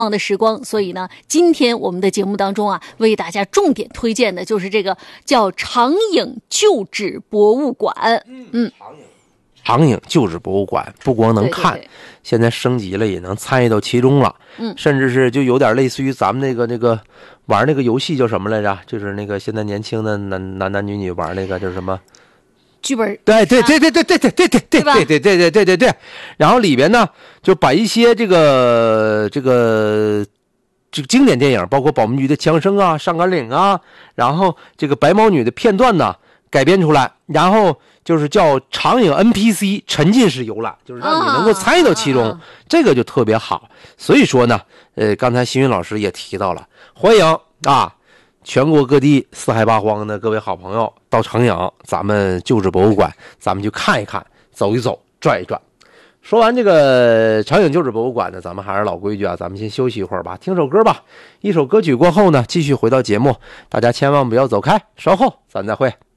的时光，所以呢，今天我们的节目当中啊，为大家重点推荐的就是这个叫长影旧址博物馆。 长影旧址博物馆不光能看， 对， 现在升级了，也能参与到其中了。甚至是就有点类似于咱们那个玩那个游戏叫什么来着？就是那个现在年轻的男女玩那个叫什么？ 剧本。 对，然后里边呢就把一些这个经典电影，包括保密局的枪声啊、上甘岭啊，然后这个白毛女的片段呢改编出来，然后就是叫长影 NPC 沉浸式游览，就是让你能够参与到其中，这个就特别好。所以说呢，刚才新云老师也提到了，欢迎啊全国各地四海八荒的各位好朋友到长影咱们旧址博物馆，咱们去看一看，走一走，转一转。说完这个长影旧址博物馆呢，咱们还是老规矩啊，咱们先休息一会儿吧，听首歌吧。一首歌曲过后呢，继续回到节目，大家千万不要走开，稍后咱再会。